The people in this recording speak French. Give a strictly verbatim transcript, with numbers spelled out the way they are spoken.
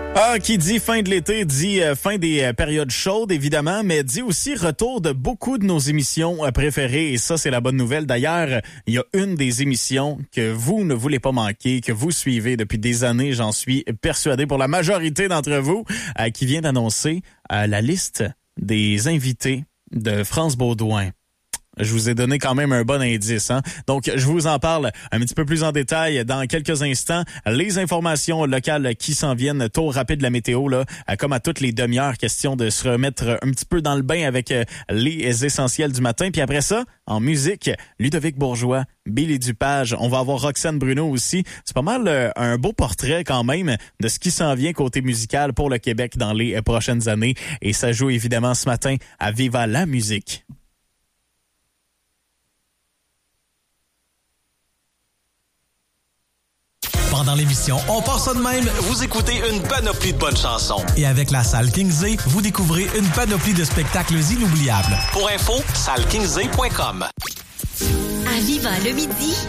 Ah, qui dit fin de l'été, dit euh, fin des euh, périodes chaudes, évidemment, mais dit aussi retour de beaucoup de nos émissions euh, préférées. Et ça, c'est la bonne nouvelle. D'ailleurs, il y a une des émissions que vous ne voulez pas manquer, que vous suivez depuis des années, j'en suis persuadé, pour la majorité d'entre vous, euh, qui vient d'annoncer euh, la liste des invités de France Baudouin. Je vous ai donné quand même un bon indice, hein? Donc, je vous en parle un petit peu plus en détail dans quelques instants. Les informations locales qui s'en viennent, tour rapide de la météo, là, comme à toutes les demi-heures, question de se remettre un petit peu dans le bain avec les essentiels du matin. Puis après ça, en musique, Ludovic Bourgeois, Billy Dupage, on va avoir Roxane Bruno aussi. C'est pas mal euh, un beau portrait quand même de ce qui s'en vient côté musical pour le Québec dans les prochaines années. Et ça joue évidemment ce matin à Viva la musique. Pendant l'émission On part ça de même, vous écoutez une panoplie de bonnes chansons. Et avec la salle Kingsley, vous découvrez une panoplie de spectacles inoubliables. Pour info, salle kingsley point com. À Viva le midi,